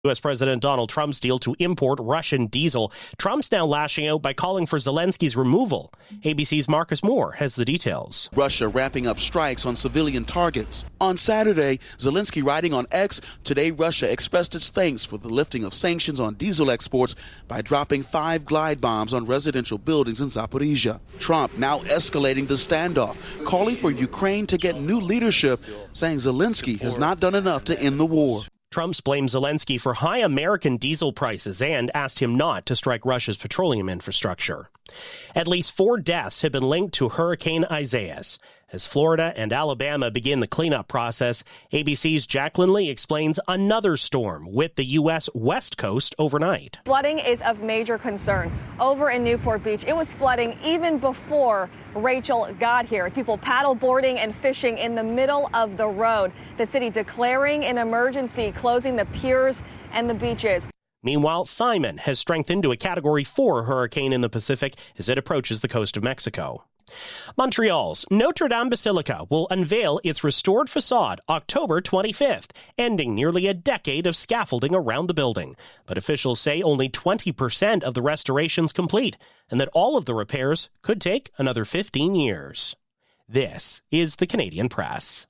U.S. President Donald Trump's deal to import Russian diesel. Trump's now lashing out by calling for Zelensky's removal. ABC's Marcus Moore has the details. Russia wrapping up strikes on civilian targets. On Saturday, Zelensky writing on X, today Russia expressed its thanks for the lifting of sanctions on diesel exports by dropping 5 glide bombs on residential buildings in Zaporizhia. Trump now escalating the standoff, calling for Ukraine to get new leadership, saying Zelensky has not done enough to end the war. Trump blames Zelensky for high American diesel prices and asked him not to strike Russia's petroleum infrastructure. At least 4 deaths have been linked to Hurricane Isaias. As Florida and Alabama begin the cleanup process, ABC's Jacqueline Lee explains another storm whipped the U.S. West Coast overnight. Flooding is of major concern. Over in Newport Beach, it was flooding even before Rachel got here. People paddle boarding and fishing in the middle of the road. The city declaring an emergency, closing the piers and the beaches. Meanwhile, Simon has strengthened to a Category 4 hurricane in the Pacific as it approaches the coast of Mexico. Montreal's Notre Dame Basilica will unveil its restored facade October 25th, ending nearly a decade of scaffolding around the building. But officials say only 20% of the restoration's complete, and that all of the repairs could take another 15 years. This is the Canadian Press.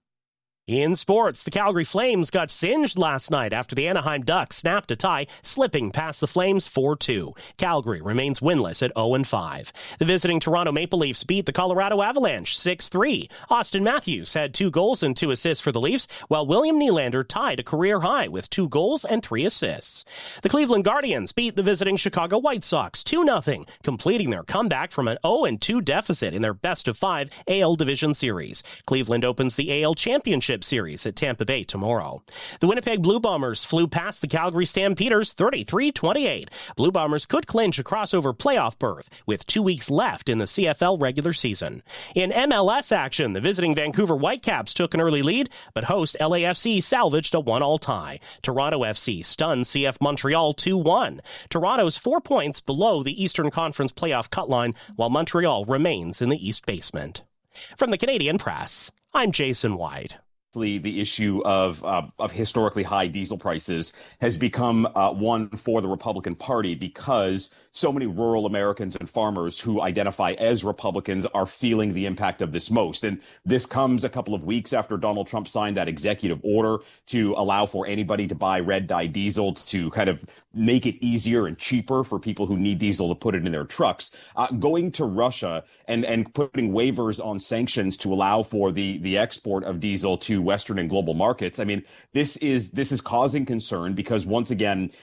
In sports, the Calgary Flames got singed last night after the Anaheim Ducks snapped a tie, slipping past the Flames 4-2. Calgary remains winless at 0-5. The visiting Toronto Maple Leafs beat the Colorado Avalanche 6-3. Austin Matthews had 2 goals and 2 assists for the Leafs, while William Nylander tied a career high with 2 goals and 3 assists. The Cleveland Guardians beat the visiting Chicago White Sox 2-0, completing their comeback from an 0-2 deficit in their best-of-5 AL Division Series. Cleveland opens the AL Championship Series at Tampa Bay tomorrow. The Winnipeg Blue Bombers flew past the Calgary Stampeders 33-28. Blue Bombers could clinch a crossover playoff berth with 2 weeks left in the CFL regular season. In MLS action, the visiting Vancouver Whitecaps took an early lead, but host LAFC salvaged a 1-1 tie. Toronto FC stunned CF Montreal 2-1. Toronto's 4 points below the Eastern Conference playoff cut line, while Montreal remains in the East Basement. From the Canadian Press, I'm Jason White. The issue of historically high diesel prices has become one for the Republican Party because so many rural Americans and farmers who identify as Republicans are feeling the impact of this most. And this comes a couple of weeks after Donald Trump signed that executive order to allow for anybody to buy red dye diesel to kind of make it easier and cheaper for people who need diesel to put it in their trucks. Going to Russia and putting waivers on sanctions to allow for the export of diesel to Western and global markets. I mean, this is causing concern because once again,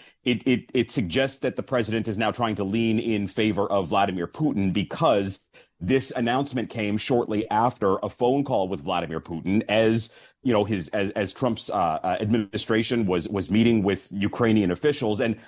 it suggests that the president is now trying to lean in favor of Vladimir Putin because this announcement came shortly after a phone call with Vladimir Putin as you know as Trump's administration was meeting with Ukrainian officials. And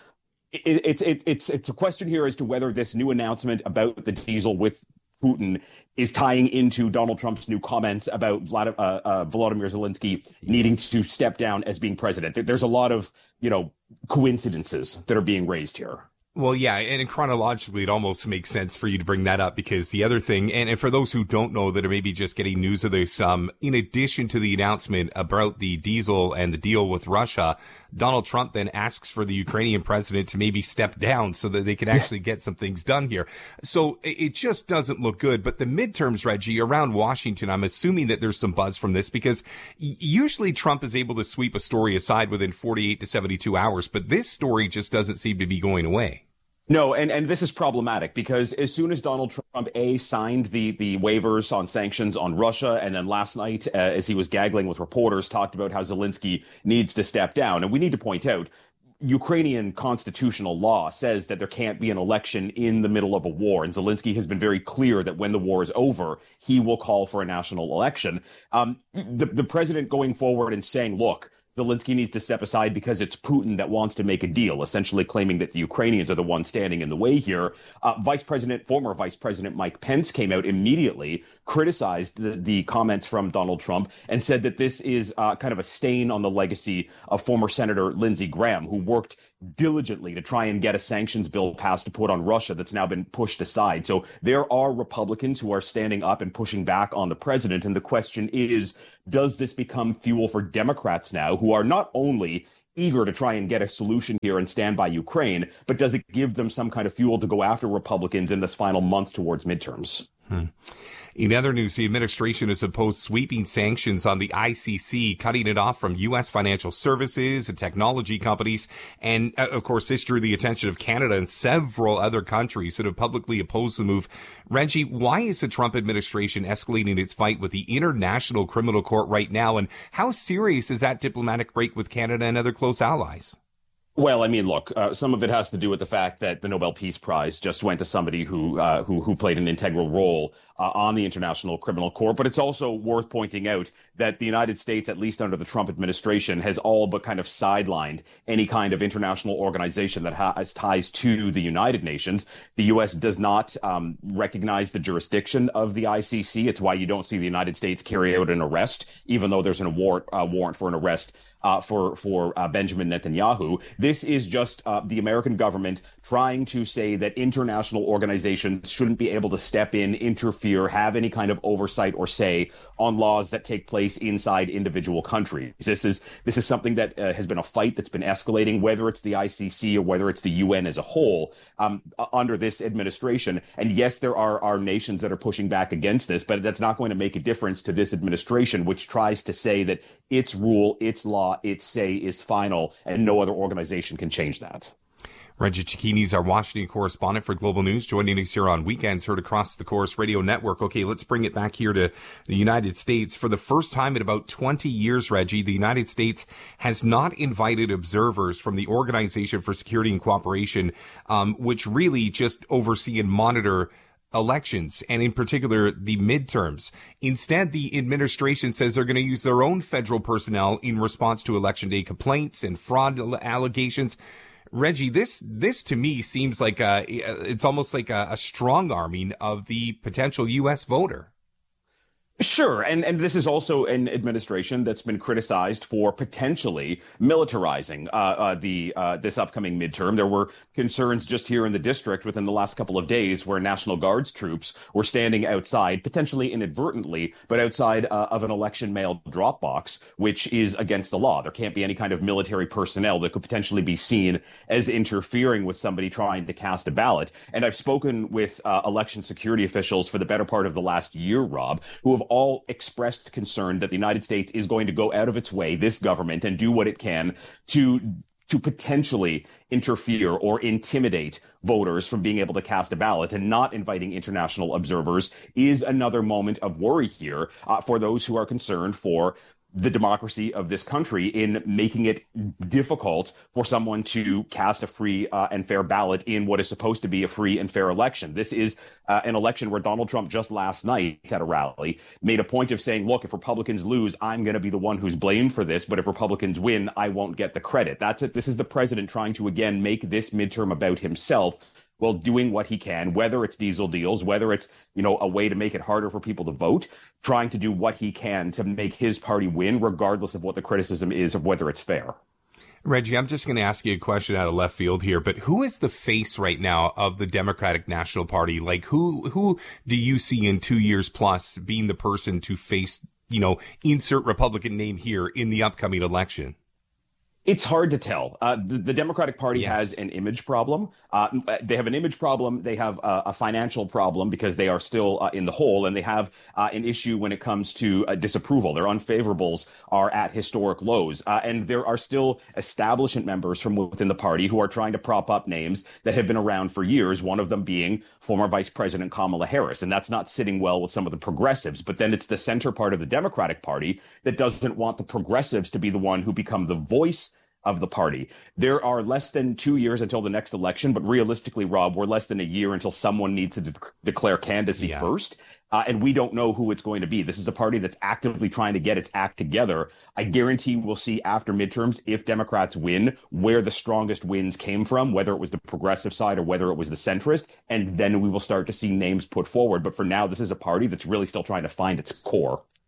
it's a question here as to whether this new announcement about the diesel with Putin is tying into Donald Trump's new comments about Volodymyr Zelensky needing to step down as being president. There's a lot of, coincidences that are being raised here. Well, yeah, and chronologically, it almost makes sense for you to bring that up because the other thing, and for those who don't know that are maybe just getting news of this, in addition to the announcement about the diesel and the deal with Russia, Donald Trump then asks for the Ukrainian president to maybe step down so that they can actually get some things done here. So it just doesn't look good. But the midterms, Reggie, around Washington, I'm assuming that there's some buzz from this because usually Trump is able to sweep a story aside within 48 to 72 hours, but this story just doesn't seem to be going away. No, and this is problematic because as soon as Donald Trump, signed the waivers on sanctions on Russia, and then last night, as he was gaggling with reporters, talked about how Zelensky needs to step down. And we need to point out, Ukrainian constitutional law says that there can't be an election in the middle of a war. And Zelensky has been very clear that when the war is over, he will call for a national election. The president going forward and saying, look, Zelensky needs to step aside because it's Putin that wants to make a deal, essentially claiming that the Ukrainians are the ones standing in the way here. Former Vice President Mike Pence came out immediately, criticized the comments from Donald Trump, and said that this is kind of a stain on the legacy of former Senator Lindsey Graham, who worked diligently to try and get a sanctions bill passed to put on Russia that's now been pushed aside. So there are Republicans who are standing up and pushing back on the president. And the question is, does this become fuel for Democrats now, who are not only eager to try and get a solution here and stand by Ukraine, but does it give them some kind of fuel to go after Republicans in this final month towards midterms? In other news, the administration has imposed sweeping sanctions on the ICC, cutting it off from U.S. financial services and technology companies. And, of course, this drew the attention of Canada and several other countries that have publicly opposed the move. Reggie, why is the Trump administration escalating its fight with the International Criminal Court right now? And how serious is that diplomatic break with Canada and other close allies? Well, I mean, look, some of it has to do with the fact that the Nobel Peace Prize just went to somebody who played an integral role on the International Criminal Court. But it's also worth pointing out that the United States, at least under the Trump administration, has all but kind of sidelined any kind of international organization that has ties to the United Nations. The U.S. does not recognize the jurisdiction of the ICC. It's why you don't see the United States carry out an arrest, even though there's a warrant for an arrest for Benjamin Netanyahu. This is just the American government trying to say that international organizations shouldn't be able to step in, interfere, have any kind of oversight or say on laws that take place inside individual countries. This is something that has been a fight that's been escalating, whether it's the ICC or whether it's the UN as a whole, under this administration. And yes, there are nations that are pushing back against this, but that's not going to make a difference to this administration, which tries to say that its rule, its law, its say is final, and no other organization can change that. Reggie Cecchini is our Washington correspondent for Global News, joining us here on Weekends, heard across the Corus Radio Network. Okay, let's bring it back here to the United States. For the first time in about 20 years, Reggie, the United States has not invited observers from the Organization for Security and Cooperation, which really just oversee and monitor elections, and in particular the midterms. Instead, the administration says they're going to use their own federal personnel in response to election day complaints and fraud allegations. Reggie, this to me seems like it's almost like a strong arming of the potential U.S. voter. Sure. And this is also an administration that's been criticized for potentially militarizing this upcoming midterm. There were concerns just here in the district within the last couple of days where National Guards troops were standing outside, potentially inadvertently, but outside of an election mail drop box, which is against the law. There can't be any kind of military personnel that could potentially be seen as interfering with somebody trying to cast a ballot. And I've spoken with election security officials for the better part of the last year, Rob, who have all expressed concern that the United States is going to go out of its way, this government, and do what it can to potentially interfere or intimidate voters from being able to cast a ballot. And not inviting international observers is another moment of worry here for those who are concerned for the democracy of this country in making it difficult for someone to cast a free and fair ballot in what is supposed to be a free and fair election. This is an election where Donald Trump just last night at a rally made a point of saying, look, if Republicans lose, I'm going to be the one who's blamed for this. But if Republicans win, I won't get the credit. That's it. This is the president trying to, again, make this midterm about himself, while doing what he can, whether it's diesel deals, whether it's, a way to make it harder for people to vote, trying to do what he can to make his party win, regardless of what the criticism is of whether it's fair. Reggie, I'm just going to ask you a question out of left field here, but who is the face right now of the Democratic National Party? Like, who do you see in 2 years plus being the person to face, insert Republican name here in the upcoming election? It's hard to tell. The Democratic Party has an image problem. They have an image problem. They have a financial problem because they are still in the hole, and they have an issue when it comes to disapproval. Their unfavorables are at historic lows. And there are still establishment members from within the party who are trying to prop up names that have been around for years, one of them being former Vice President Kamala Harris. And that's not sitting well with some of the progressives. But then it's the center part of the Democratic Party that doesn't want the progressives to be the one who become the voice of the party. There are less than 2 years until the next election, but realistically, Rob, we're less than a year until someone needs to declare candidacy first. And we don't know who it's going to be. This is a party that's actively trying to get its act together. I guarantee we'll see after midterms, if Democrats win, where the strongest wins came from, whether it was the progressive side or whether it was the centrist. And then we will start to see names put forward. But for now, this is a party that's really still trying to find its core.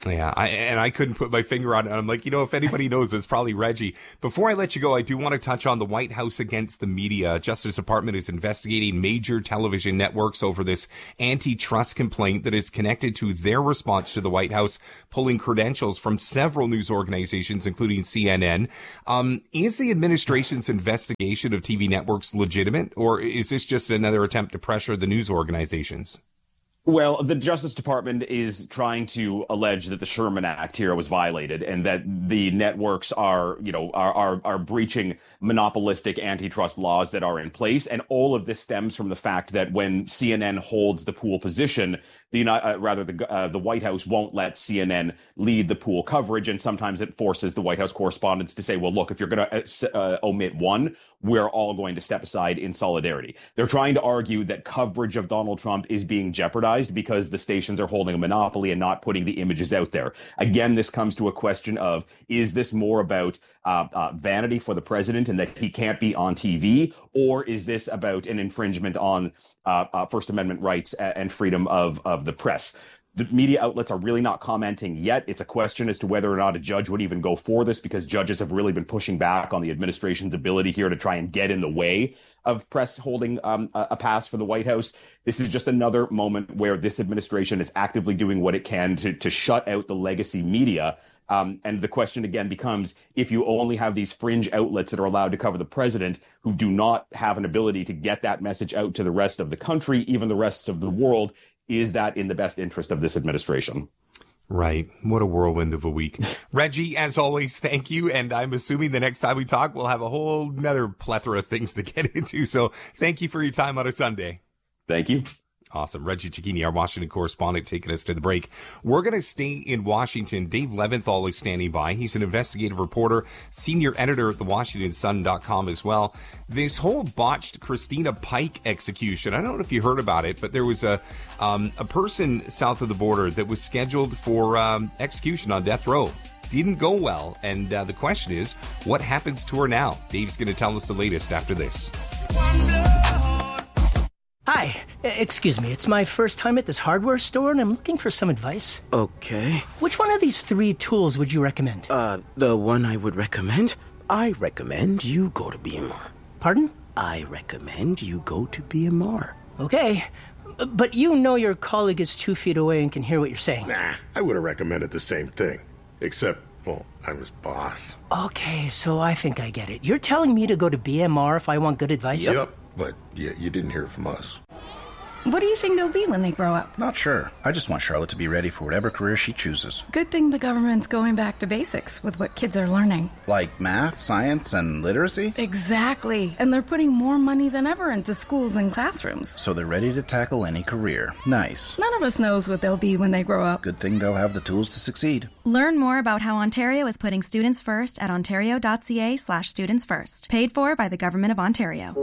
Yeah, I couldn't put my finger on it. I'm like, if anybody knows, it's probably Reggie. Before I let you go, I do want to touch on the White House against the media. Justice Department is investigating major television networks over this antitrust complaint that is connected to their response to the White House pulling credentials from several news organizations, including CNN. Is the administration's investigation of TV networks legitimate, or is this just another attempt to pressure the news organizations? Well, the Justice Department is trying to allege that the Sherman Act here was violated and that the networks are breaching monopolistic antitrust laws that are in place. And all of this stems from the fact that when CNN holds the pool position, the White House won't let CNN lead the pool coverage. And sometimes it forces the White House correspondents to say, well, look, if you're going to omit one, we're all going to step aside in solidarity. They're trying to argue that coverage of Donald Trump is being jeopardized because the stations are holding a monopoly and not putting the images out there. Again, this comes to a question of, is this more about vanity for the president and that he can't be on TV, or is this about an infringement on First Amendment rights and freedom of the press? The media outlets are really not commenting yet. It's a question as to whether or not a judge would even go for this, because judges have really been pushing back on the administration's ability here to try and get in the way of press holding a pass for the White House. This is just another moment where this administration is actively doing what it can to shut out the legacy media. And the question again becomes, if you only have these fringe outlets that are allowed to cover the president who do not have an ability to get that message out to the rest of the country, even the rest of the world, is that in the best interest of this administration? Right. What a whirlwind of a week. Reggie, as always, thank you. And I'm assuming the next time we talk, we'll have a whole nother plethora of things to get into. So thank you for your time on a Sunday. Thank you. Awesome. Reggie Cecchini, our Washington correspondent, taking us to the break. We're going to stay in Washington. Dave Leventhal is standing by. He's an investigative reporter, senior editor at thewashingtonsun.com as well. This whole botched Christina Pike execution, I don't know if you heard about it, but there was a person south of the border that was scheduled for execution on death row. Didn't go well. And the question is, what happens to her now? Dave's going to tell us the latest after this. Hi, excuse me, it's my first time at this hardware store and I'm looking for some advice. Okay. Which one of these 3 tools would you recommend? The one I would recommend? I recommend you go to BMR. Pardon? I recommend you go to BMR. Okay, but you know your colleague is 2 feet away and can hear what you're saying. Nah, I would have recommended the same thing. Except, well, I'm his boss. Okay, so I think I get it. You're telling me to go to BMR if I want good advice? Yep. But yeah, you didn't hear it from us. What do you think they'll be when they grow up? Not sure. I just want Charlotte to be ready for whatever career she chooses. Good thing the government's going back to basics with what kids are learning. Like math, science, and literacy? Exactly. And they're putting more money than ever into schools and classrooms. So they're ready to tackle any career. Nice. None of us knows what they'll be when they grow up. Good thing they'll have the tools to succeed. Learn more about how Ontario is putting students first at ontario.ca/students first. Paid for by the Government of Ontario.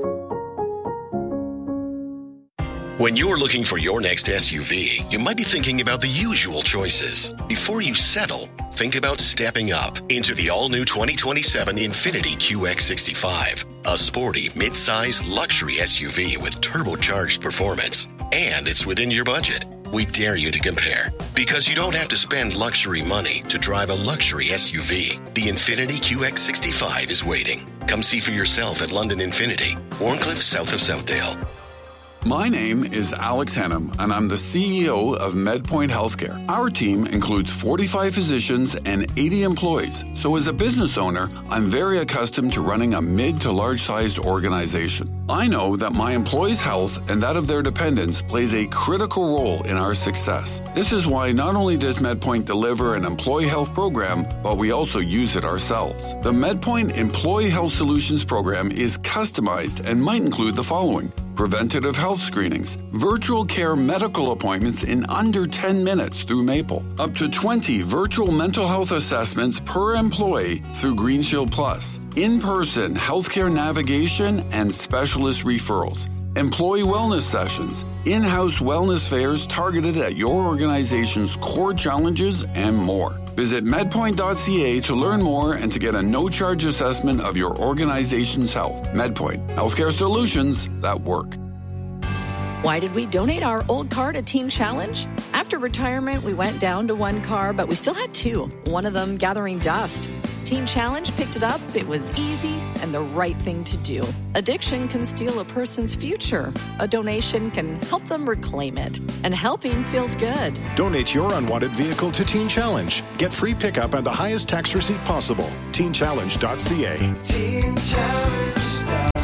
When you're looking for your next SUV, you might be thinking about the usual choices. Before you settle, think about stepping up into the all-new 2027 Infiniti QX65, a sporty, mid-size luxury SUV with turbocharged performance. And it's within your budget. We dare you to compare, because you don't have to spend luxury money to drive a luxury SUV. The Infiniti QX65 is waiting. Come see for yourself at London Infiniti, Warncliffe, south of Southdale. My name is Alex Henham, and I'm the CEO of MedPoint Healthcare. Our team includes 45 physicians and 80 employees. So as a business owner, I'm very accustomed to running a mid to large-sized organization. I know that my employees' health and that of their dependents plays a critical role in our success. This is why not only does MedPoint deliver an employee health program, but we also use it ourselves. The MedPoint Employee Health Solutions program is customized and might include the following: preventative health screenings, virtual care medical appointments in under 10 minutes through Maple, up to 20 virtual mental health assessments per employee through GreenShield Plus, in-person healthcare navigation and specialist referrals, employee wellness sessions, in-house wellness fairs targeted at your organization's core challenges, and more. Visit medpoint.ca to learn more and to get a no-charge assessment of your organization's health. MedPoint, healthcare solutions that work. Why did we donate our old car to Teen Challenge? After retirement, we went down to one car, but we still had two, one of them gathering dust. Teen Challenge picked it up, it was easy, and the right thing to do. Addiction can steal a person's future. A donation can help them reclaim it. And helping feels good. Donate your unwanted vehicle to Teen Challenge. Get free pickup and the highest tax receipt possible. TeenChallenge.ca. TeenChallenge.ca.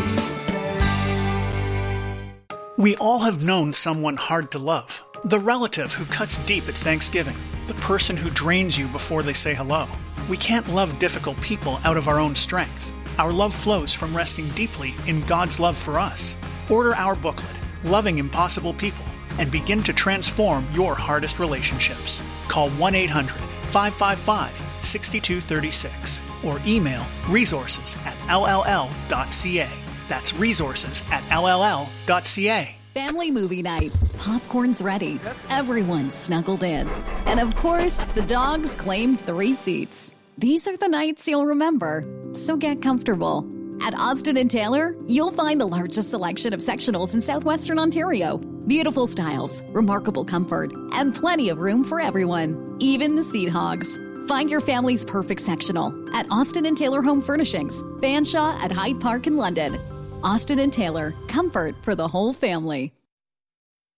We all have known someone hard to love. The relative who cuts deep at Thanksgiving. The person who drains you before they say hello. We can't love difficult people out of our own strength. Our love flows from resting deeply in God's love for us. Order our booklet, Loving Impossible People, and begin to transform your hardest relationships. Call 1-800-555-6236 or email resources@lll.ca. That's resources@lll.ca. Family movie night. Popcorn's ready. Everyone's snuggled in. And of course, the dogs claim 3 seats. These are the nights you'll remember. So get comfortable. At Austin & Taylor, you'll find the largest selection of sectionals in southwestern Ontario. Beautiful styles, remarkable comfort, and plenty of room for everyone, even the seat hogs. Find your family's perfect sectional at Austin & Taylor Home Furnishings, Fanshawe at Hyde Park in London. Austin & Taylor, comfort for the whole family.